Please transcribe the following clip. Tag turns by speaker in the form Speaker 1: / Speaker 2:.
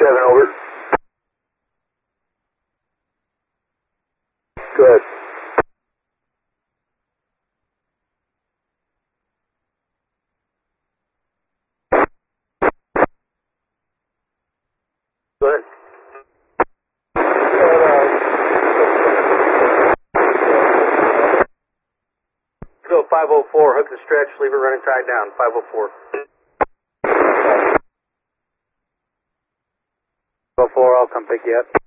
Speaker 1: 7, over. Good. Good. Go 504, hook the stretch, leave it running tied down, 504. 504, I'll come pick you up.